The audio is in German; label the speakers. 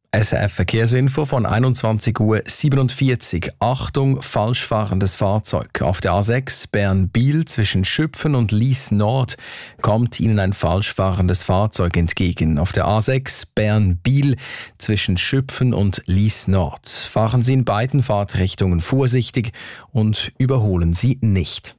Speaker 1: SRF Verkehrsinfo von 21:47 Uhr. Achtung, falsch fahrendes Fahrzeug. Auf der A6 Bern-Biel zwischen Schüpfen und Lies Nord kommt Ihnen ein falsch fahrendes Fahrzeug entgegen. Auf der A6 Bern-Biel zwischen Schüpfen und Lies Nord. Fahren Sie in beiden Fahrtrichtungen vorsichtig und überholen Sie nicht.